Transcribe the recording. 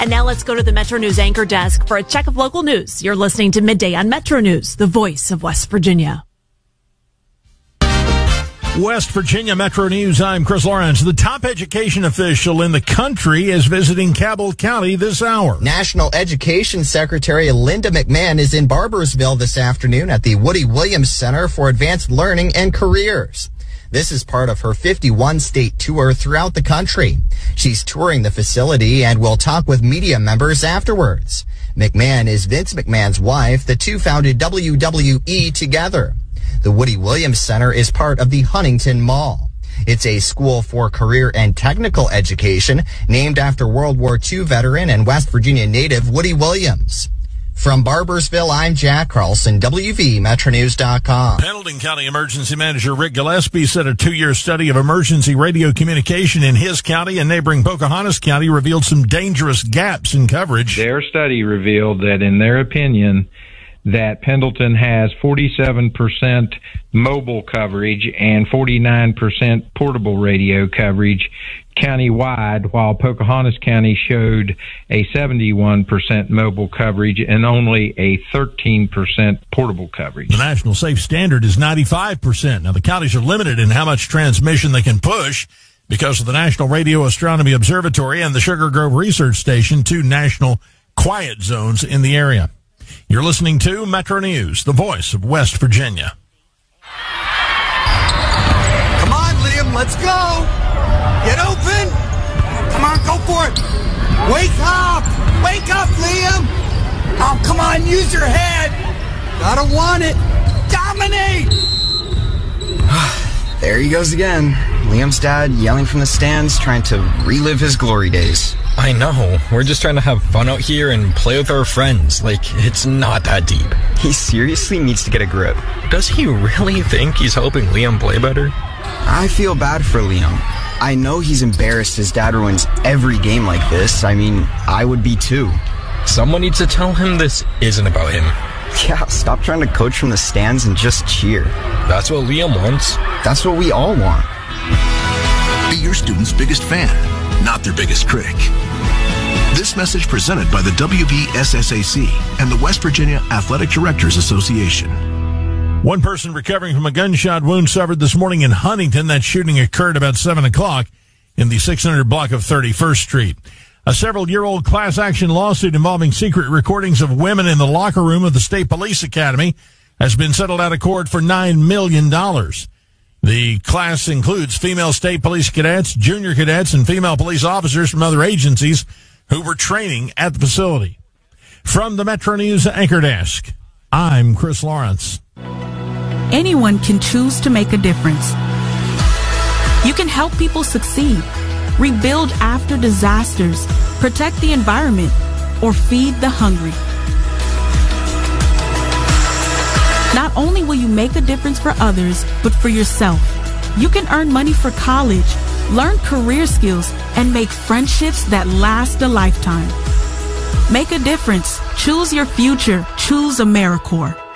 And now let's go to the Metro News anchor desk for a check of local news. You're listening to Midday on Metro News, the voice of West Virginia. West Virginia Metro News, I'm Chris Lawrence. The top education official in the country is visiting Cabell County this hour. National Education Secretary Linda McMahon is in Barboursville this afternoon at the Woody Williams Center for Advanced Learning and Careers. This is part of her 51-state tour throughout the country. She's touring the facility and will talk with media members afterwards. McMahon is Vince McMahon's wife. The two founded WWE together. The Woody Williams Center is part of the Huntington Mall. It's a school for career and technical education named after World War II veteran and West Virginia native Woody Williams. From Barboursville, I'm Jack Carlson, WVMetroNews.com. Pendleton County Emergency Manager Rick Gillespie said a 2-year study of emergency radio communication in his county and neighboring Pocahontas County revealed some dangerous gaps in coverage. Their study revealed that, in their opinion, that Pendleton has 47% mobile coverage and 49% portable radio coverage countywide, while Pocahontas County showed a 71% mobile coverage and only a 13% portable coverage. The national safe standard is 95%. Now, the counties are limited in how much transmission they can push because of the National Radio Astronomy Observatory and the Sugar Grove Research Station, 2 national quiet zones in the area. You're listening to Metro News, the voice of West Virginia. Come on, Liam, let's go. Get open. Come on, go for it. Wake up. Wake up, Liam. Oh, come on, use your head. Gotta want it. Dominate. There he goes again. Liam's dad yelling from the stands, trying to relive his glory days. I know. We're just trying to have fun out here and play with our friends. Like, it's not that deep. He seriously needs to get a grip. Does he really think he's helping Liam play better? I feel bad for Liam. I know he's embarrassed his dad ruins every game like this. I mean, I would be too. Someone needs to tell him this isn't about him. Yeah, stop trying to coach from the stands and just cheer. That's what Liam wants. That's what we all want. Be your student's biggest fan, not their biggest critic. This message presented by the WVSSAC and the West Virginia Athletic Directors Association. One person recovering from a gunshot wound suffered this morning in Huntington. That shooting occurred about 7 o'clock in the 600 block of 31st Street. A several-year-old class action lawsuit involving secret recordings of women in the locker room of the State Police Academy has been settled out of court for $9 million. The class includes female state police cadets, junior cadets, and female police officers from other agencies who were training at the facility. From the Metro News anchor desk, I'm Chris Lawrence. Anyone can choose to make a difference. You can help people succeed, rebuild after disasters, protect the environment, or feed the hungry. Not only will you make a difference for others, but for yourself. You can earn money for college, learn career skills, and make friendships that last a lifetime. Make a difference. Choose your future. Choose AmeriCorps.